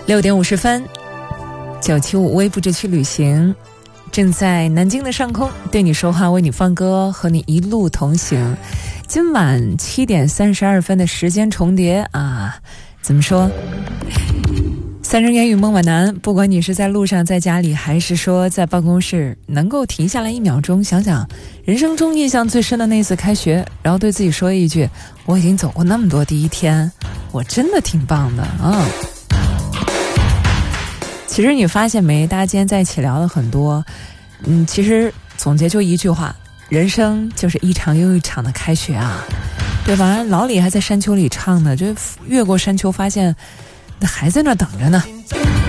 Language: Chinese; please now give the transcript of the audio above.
6点50分，975微不知区旅行正在南京的上空对你说话，为你放歌，和你一路同行。今晚7点32分的时间重叠啊，怎么说？三人烟雨梦晚南，不管你是在路上，在家里，还是说在办公室，能够停下来1秒钟，想想人生中印象最深的那次开学，然后对自己说一句：我已经走过那么多第一天，我真的挺棒的啊。其实你发现没，大家今天在一起聊了很多，其实总结就一句话，人生就是一场又一场的开学啊，对吧？老李还在山丘里唱呢，就越过山丘发现那还在那等着呢。